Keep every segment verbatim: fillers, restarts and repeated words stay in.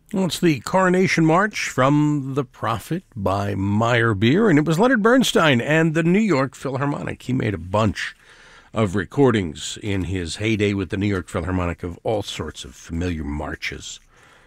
Well, it's the Coronation March from The Prophet by Meyerbeer, and it was Leonard Bernstein and the New York Philharmonic. He made a bunch of recordings in his heyday with the New York Philharmonic of all sorts of familiar marches.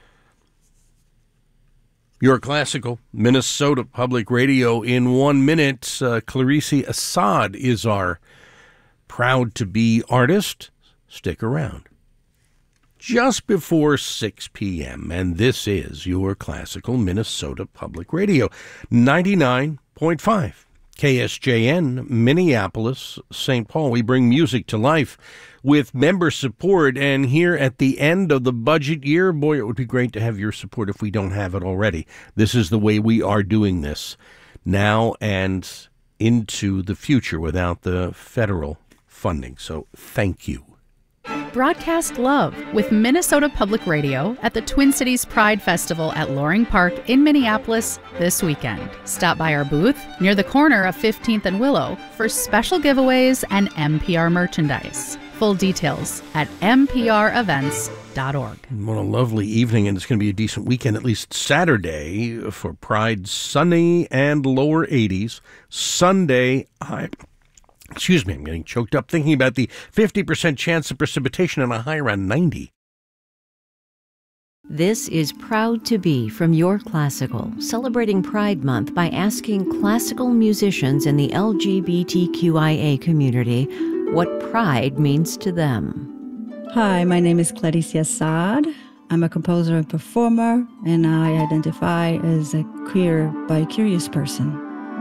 Your classical Minnesota Public Radio in one minute. Uh, Clarice Assad is our proud-to-be artist. Stick around. Just before six p.m., and this is your classical Minnesota Public Radio, ninety-nine point five, K S J N, Minneapolis, Saint Paul. We bring music to life with member support, and here at the end of the budget year, boy, it would be great to have your support if we don't have it already. This is the way we are doing this now and into the future without the federal funding, so thank you. Broadcast love with Minnesota Public Radio at the Twin Cities Pride Festival at Loring Park in Minneapolis this weekend. Stop by our booth near the corner of fifteenth and Willow for special giveaways and M P R merchandise. Full details at m p r events dot org. What a lovely evening, and it's going to be a decent weekend, at least Saturday for Pride. Sunny and lower eighties. Sunday, high... Excuse me, I'm getting choked up thinking about the fifty percent chance of precipitation and a high around ninety. This is Proud to Be from Your Classical, celebrating Pride Month by asking classical musicians in the L G B T Q I A community what pride means to them. Hi, my name is Clarice Assad. I'm a composer and performer, and I identify as a queer, bi-curious person.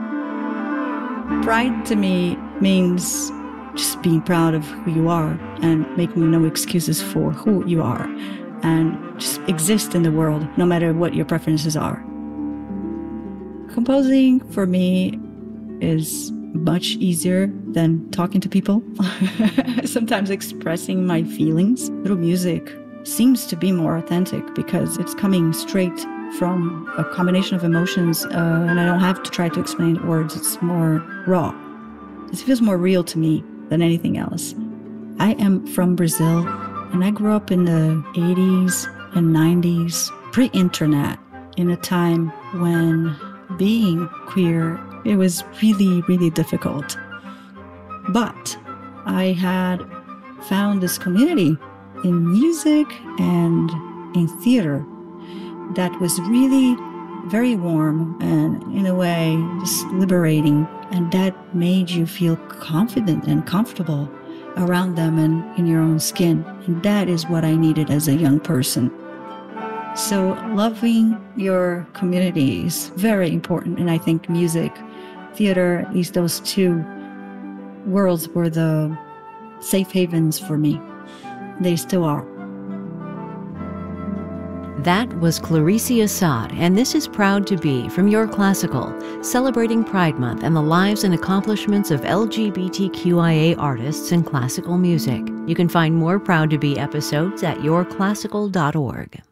Pride to me means just being proud of who you are and making no excuses for who you are and just exist in the world no matter what your preferences are. Composing for me is much easier than talking to people. Sometimes expressing my feelings through music seems to be more authentic because it's coming straight from a combination of emotions, uh, and I don't have to try to explain it words. It's more raw. It feels more real to me than anything else. I am from Brazil, and I grew up in the eighties and nineties, pre-internet, in a time when being queer, it was really, really difficult. But I had found this community in music and in theater that was really very warm and, in a way, just liberating. And that made you feel confident and comfortable around them and in your own skin. And that is what I needed as a young person. So loving your community is very important. And I think music, theater, at least those two worlds were the safe havens for me. They still are. That was Clarice Assad, and this is Proud to Be from Your Classical, celebrating Pride Month and the lives and accomplishments of L G B T Q I A artists in classical music. You can find more Proud to Be episodes at your classical dot org.